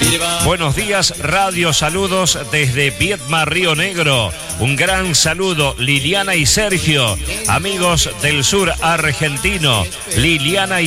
Buenos días, radio, saludos desde Viedma, Río Negro. Un gran saludo, Liliana y Sergio, amigos del sur argentino. Liliana y